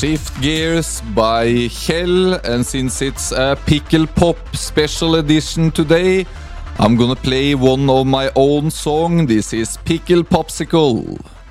Shift Gears by Hell, and since it's a Pickle Pop special edition today, I'm gonna play one of my own song. This is Pickle Popsicle.